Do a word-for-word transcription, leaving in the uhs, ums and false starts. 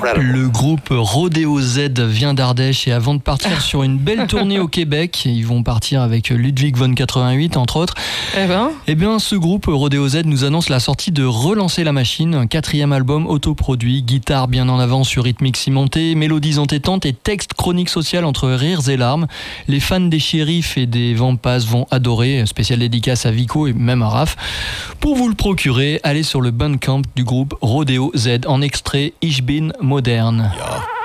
Le groupe Rodeo Z vient d'Ardèche et avant de partir sur une belle tournée au Québec, ils vont partir avec Ludwig von quatre-vingt-huit entre autres. Eh ben, Eh bien, ce groupe Rodeo Z nous annonce la sortie de Relancer la machine, un quatrième album autoproduit, guitare bien en avant sur rythmique cimenté, mélodies entêtantes et textes chroniques sociales entre rires et larmes. Les fans des shérifs et des Vampas vont adorer, spéciale dédicace à Vico et même à Raph. Pour vous le procurer, allez sur le Bandcamp du groupe Rodeo Z en extrait Ich bin modern. Ja.